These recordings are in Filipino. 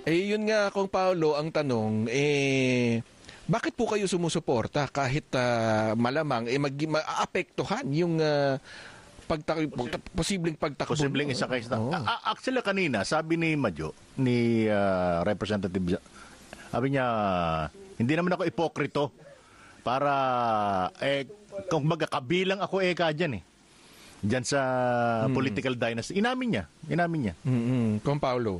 Eh, yun nga, Kong Paolo, ang tanong, bakit po kayo sumusuporta kahit malamang maapektuhan yung posibleng pagtakbo? Posibleng isa kayo. Actually, kanina, sabi ni Madjo, ni Representative, sabi niya, hindi naman ako ipokrito para, kung magkakabilang ako dyan dyan sa political dynasty. Inamin niya. Kong Paolo.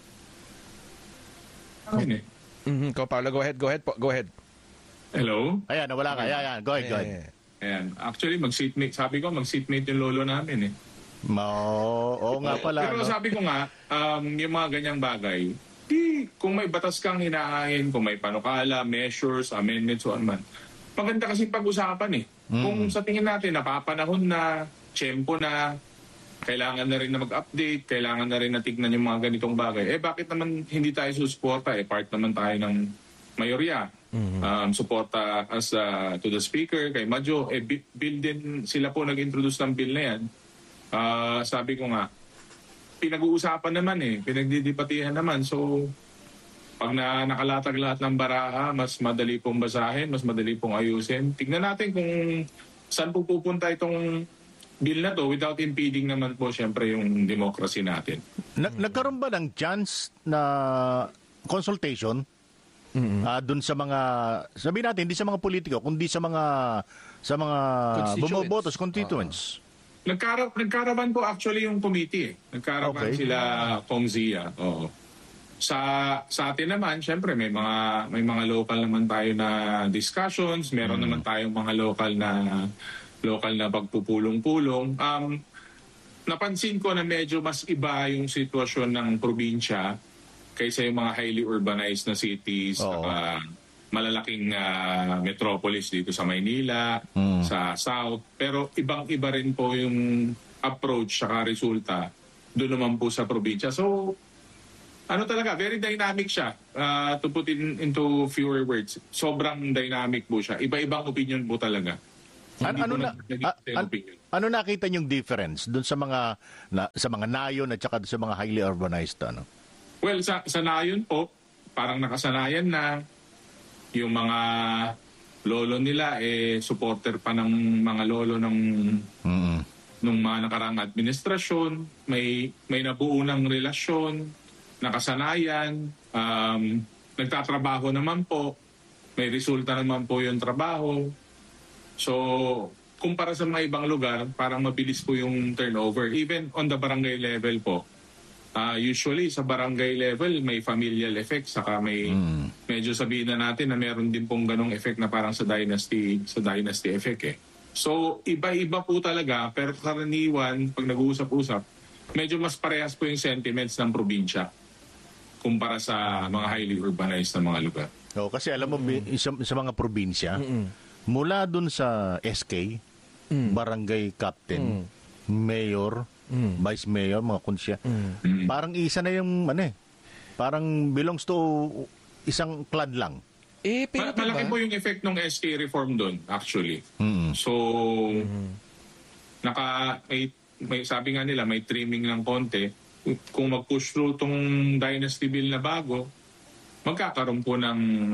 Kong Paolo, go ahead. Hello? Ayan, nawala ka. Ayan, go ahead. Ayan. Actually, sabi ko, mag-seatmate yung lolo namin Oo nga pala. Pero sabi ko nga, yung mga ganyang bagay, kung may batas kang hinahain, kung may panukala, measures, amendments, o man, maganda kasi pag-usapan Kung sa tingin natin, napapanahon na, tiyempo na, kailangan na rin na mag-update, kailangan na rin na tignan yung mga ganitong bagay. Bakit naman hindi tayo susuporta? Part naman tayo ng mayorya. Suporta as to the speaker, kay Madjo. Bill din, sila po nag-introduce ng bill na yan. Sabi ko nga, pinag-uusapan naman pinagdidipatihan naman. So, pag nakalatag lahat ng baraha, mas madali pong basahin, mas madali pong ayusin. Tignan natin kung saan po pupunta itong bill na to without impeding naman po siyempre yung democracy natin. Nagkaroon ba ng chance na consultation dun sa mga, sabihin natin, hindi sa mga politiko, kundi sa mga bumobotos, constituents? Nagkaraban po actually yung committee. Nagkaraban sila Kong Zia. Oo. Sa atin naman, syempre may mga local naman tayo na discussions, meron naman tayong mga local na pagpupulong-pulong. Napansin ko na medyo mas iba yung sitwasyon ng probinsya kaysa yung mga highly urbanized na cities, malalaking metropolis dito sa Maynila, sa South. Pero ibang-iba rin po yung approach saka resulta doon naman po sa probinsya. So, talaga, very dynamic siya. To put into fewer words, sobrang dynamic po siya. Iba-ibang opinion po talaga. Ano nakita niyong difference doon sa mga nayon at saka sa mga highly urbanized Well, sa nayon po, parang nakasanayan na yung mga lolo nila supporter pa ng mga lolo nung mga nakaraang administrasyon, may nabuo ng relasyon, nakasanayan, nagtatrabaho naman po, may resulta naman po yung trabaho. So, kumpara sa mga ibang lugar, parang mabilis po yung turnover. Even on the barangay level po, usually sa barangay level may familial effect, saka may medyo sabihin na natin na meron din pong ganong effect na parang sa dynasty effect So, iba-iba po talaga, pero karaniwan, pag nag-uusap-usap, medyo mas parehas po yung sentiments ng probinsya kumpara sa mga highly urbanized na mga lugar. Kasi alam mo, sa mga probinsya, mula dun sa SK, barangay captain, mayor, vice mayor, mga kunsya, parang isa na yung, parang belongs to isang clan lang. Malaki po yung effect ng SK reform doon, actually. So, may sabi nga nila, may trimming ng konti. Kung mag-push through tong dynasty bill na bago, magkakaroon po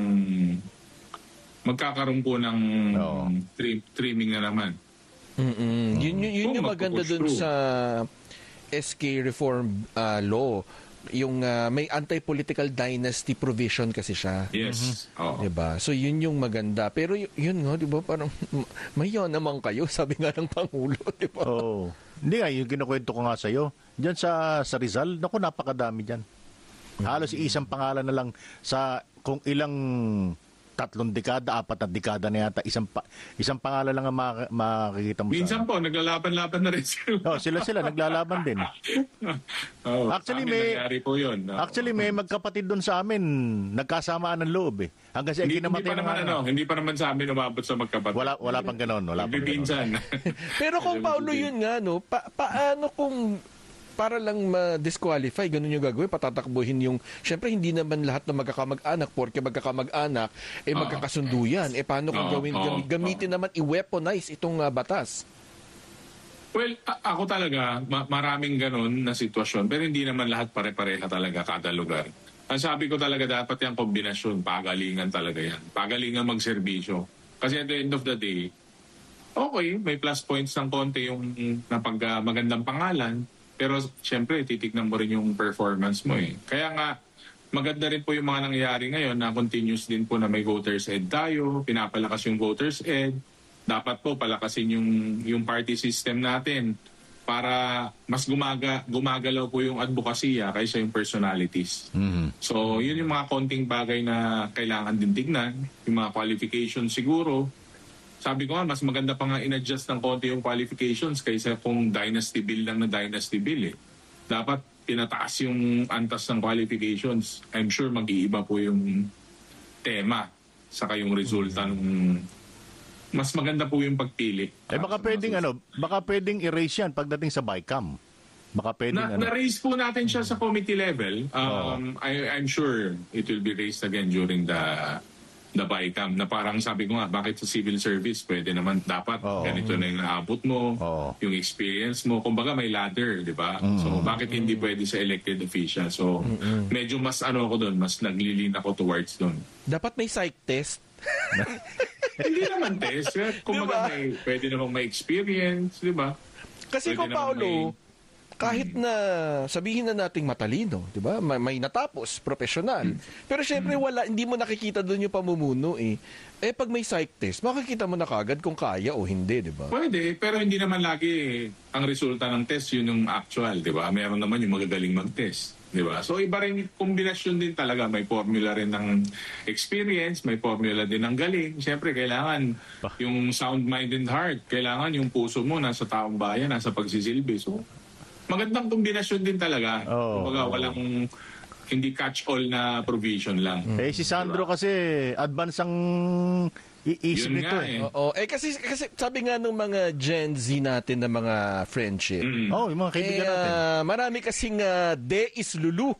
ng trimming na naman. Yun yung maganda dun sa SK reform law. Yung may anti-political dynasty provision kasi siya. Yes. Diba? So yun yung maganda. Pero yun nga, diba, parang mayon naman kayo, sabi nga ng Pangulo, diba? Hindi nga, yung kinukwento ko nga sa'yo, dyan sa Rizal, naku, napakadami dyan. Halos isang pangalan na lang sa kung ilang 3 dekada, 4 na dekada na yata, isang pangalan lang ang makikita mo. Minsan po, naglalaban-laban na rin sila. Sila naglalaban din. Actually, may magkapatid doon sa amin, nagkasamaan ng loob Hanggang sa hindi pa naman sa amin umabot sa magkapatid. Wala pang ganon. Pero kung Paulo yun nga, paano kung para lang ma-disqualify, ganun yung gagawin, patatakbuhin yung, syempre hindi naman lahat na magkakamag-anak, porque magkakamag-anak, magkakasundo yan. Paano kung gamitin naman, i-weaponize itong batas? Well, ako talaga, maraming ganun na sitwasyon, pero hindi naman lahat pare-pareha talaga kada lugar. Ang sabi ko talaga dapat yung kombinasyon, pagalingan talaga yan. Pagalingan magserbisyo. Kasi at the end of the day, okay, may plus points ng konti yung magandang pangalan, pero siyempre titignan mo rin yung performance mo eh. Kaya nga, maganda rin po yung mga nangyayari ngayon na continuous din po na may voters ed tayo, pinapalakas yung voters ed. Dapat po palakasin yung party system natin para mas gumagalaw po yung advokasya kaysa yung personalities. So yun yung mga konting bagay na kailangan din tignan. Yung mga qualifications siguro. Sabi ko nga, mas maganda pa nga in-adjust ng konti yung qualifications kaysa kung dynasty bill lang na dynasty bill eh. Dapat pinataas yung antas ng qualifications. I'm sure mag-iiba po yung tema saka yung resulta ng mas maganda po yung pagpili. Baka pwedeng erase yan pagdating sa BICAM. Baka pwedeng na-raise po natin siya sa committee level. I'm sure it will be raised again during the BICAM na parang sabi ko nga, bakit sa civil service pwede naman dapat ganito na yung naabot mo, yung experience mo. Kumbaga may ladder, di ba? So bakit hindi pwede sa elected official? So medyo mas ako doon, mas naglilin ako towards doon. Dapat may psych test. Hindi naman test. Kumbaga pwede namang may experience, di ba? Kasi kung Paolo, kahit na sabihin na nating matalino, 'di ba? May natapos, professional. Pero syempre hindi mo nakikita doon yung pamumuno eh. Eh pag may psych test, makikita mo na kagad kung kaya o hindi, 'di ba? Pwede, pero hindi naman lagi ang resulta ng test yun yung actual, 'di ba? Meron naman yung magagaling mag-test, 'di ba? So iba rin kombinasyon din talaga, may formula rin ng experience, may formula din ng galing. Syempre kailangan yung sound mind and heart, kailangan yung puso mo nasa taong bayan, nasa pagsisilbi. So magandang kombinasyon din talaga. Kumbaga walang hindi catch-all na provision lang. Si Sandro kasi advance ang iisip nito eh. Oo. Kasi sabi nga ng mga Gen Z natin na mga friendship. Yung mga kaibigan natin. Marami kasing de is lulu.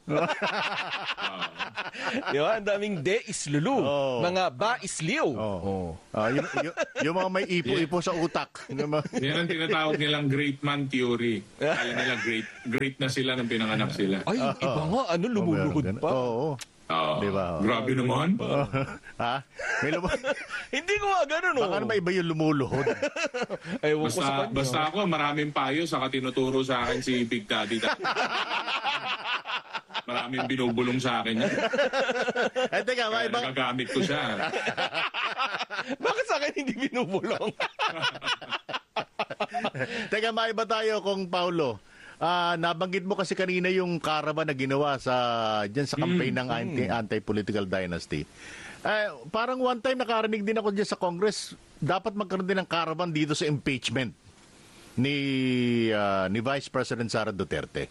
Di ba? Ang daming de is lulu. Mga ba is liw. Yung mga may ipo-ipo sa utak. Yan ang tinatawag nilang great man theory. Kala nila great na sila nang pinanganak sila. Ay, iba nga. Lumuluhod pa. Diba? Grabe naman. Ha? Hindi ko nga ganun. Baka naman iba yung lumuluhod. Basta ako, maraming payo saka tinuturo sa akin si Big Daddy. Maraming binubulong sa akin yan. Teka, nagagamit ko siya. Bakit sa akin hindi binubulong? Teka, maiba tayo kung Paulo. Nabanggit mo kasi kanina yung caravan na ginawa dyan sa campaign ng anti-political dynasty. Parang one time nakarinig din ako dyan sa Congress, dapat magkaroon din ng caravan dito sa impeachment ni Vice President Sara Duterte.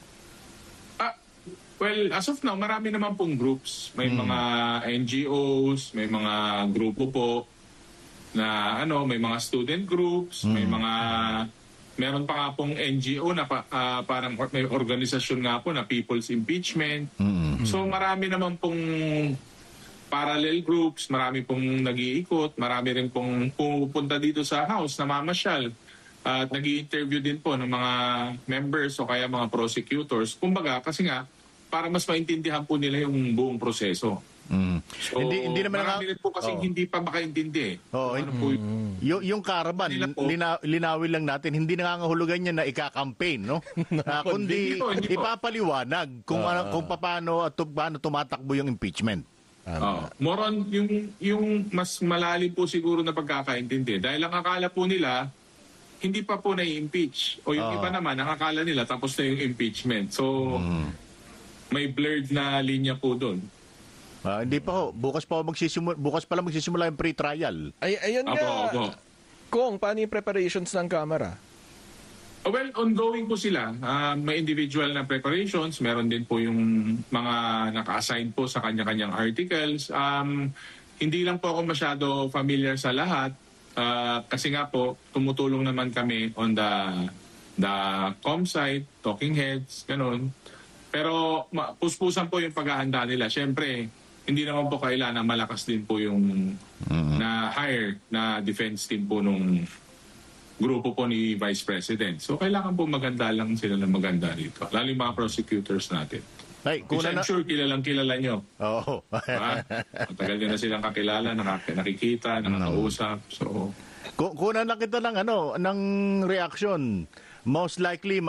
Well, as of now, marami naman pong groups. May mga NGOs, may mga grupo po na may mga student groups, meron pa nga pong NGO na parang may organisasyon nga po na People's Impeachment. So marami naman pong parallel groups, marami pong nag-iikot, marami rin pong pupunta dito sa House, namamasyal. At nag-i-interview din po ng mga members o kaya mga prosecutors. Kumbaga, kasi nga, para mas maintindihan po nila yung buong proseso. So, hindi naman marami rin po kasi hindi pa makaintindi. Yung caravan, linawin lang natin, hindi nangangahulugan niya na ika-campaign, no? Kundi hindi ipapaliwanag kung paano at paano tumatakbo yung impeachment. More on yung mas malalim po siguro na pagkakaintindi. Dahil ang akala po nila, hindi pa po na-impeach. O yung iba naman, ang akala nila, tapos na yung impeachment. So, may blurred na linya po doon. Hindi pa ho. Bukas pala magsisimula yung pre-trial. Ayun nga. Kung, paano yung preparations ng Kamara? Well, ongoing po sila. May individual na preparations. Meron din po yung mga naka-assign po sa kanya-kanyang articles. Hindi lang po ako masyado familiar sa lahat. Kasi nga po, tumutulong naman kami on the com site, talking heads, ganun. Pero puspusan po yung paghahanda nila. Siyempre, hindi naman po kailangan malakas din po yung na-hire na defense team po nung grupo po ni Vice President. So, kailangan po maganda lang sila na maganda dito. Lalo yung mga prosecutors natin. Ay, Which I'm sure kilala nyo. Oo. Matagal nyo na silang kakilala, nakikita, nakakausap. So, Kunan lang kita ng ng reaction. Most likely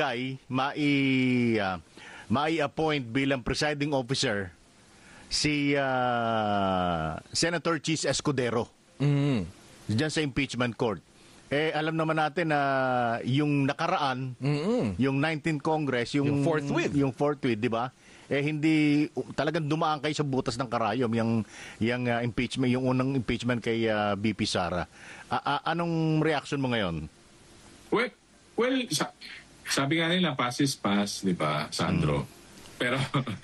mai-appoint bilang presiding officer si Senator Chis Escudero. Diyan sa impeachment court. Alam naman natin na yung nakaraan, yung 19th Congress, Yung fourth with, di ba? Hindi talagang dumaan kayo sa butas ng karayom yung impeachment, yung unang impeachment kay BP Sara. Anong reaction mo ngayon? Well, sabi nga nila, pass is pass, di ba, Sandro? Pero,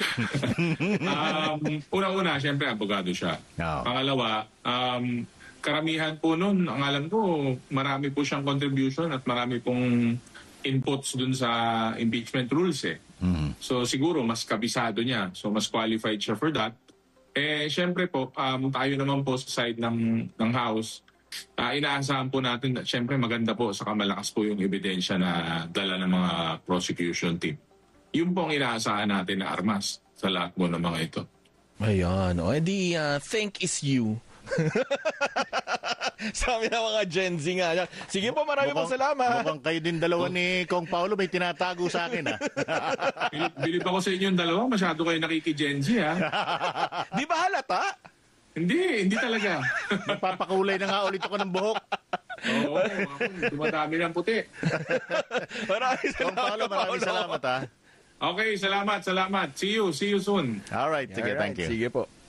una-una, syempre, abogado siya. No. Pangalawa, karamihan po nun, ang alam ko, marami po siyang contribution at marami pong inputs dun sa impeachment rules eh. So siguro mas kabisado niya. So mas qualified siya for that. Syempre po, tayo naman po sa side ng House, inaasahan po natin, syempre maganda po sa malakas po yung ebidensya na dala ng mga prosecution team. Yun po ang inaasahan natin na armas sa lahat po ng mga ito. Ayan. Thank is you. Sabi ng mga Gen Z nga. Sige po, marami pong salamat. Mukhang kayo din dalawa ni Kong Paulo may tinatago sa akin. Bilib ako sa inyong dalawa. Masyado kayo nakiki-Gen Z, ha? Di ba halata? Hindi talaga. Magpapakulay na nga ulit ako ng buhok. Oo, dumadami ng puti. Maraming Kong Paulo, maraming salamat, ha? Okay, salamat. See you soon. Alright, sige, thank you. Sige po.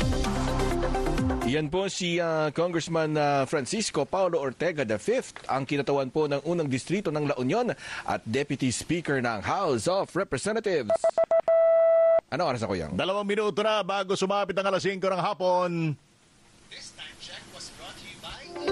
Yan po si Congressman Francisco Paulo Ortega V, ang kinatawan po ng unang distrito ng La Union at Deputy Speaker ng House of Representatives. Ano oras ako yan? 2 minuto na bago sumapit ang 5:00 ng hapon. This time check was brought to you by